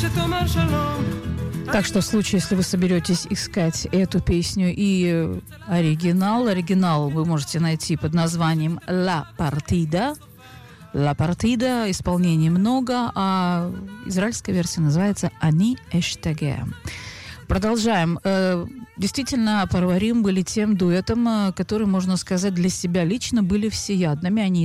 Так что в случае, если вы соберетесь искать эту песню и оригинал вы можете найти под названием «La Partida». «La Partida», исполнений много, а израильская версия называется «Ani Эштаге». Продолжаем. Действительно, Парварим были тем дуэтом, которые, можно сказать, для себя лично были всеядными. Они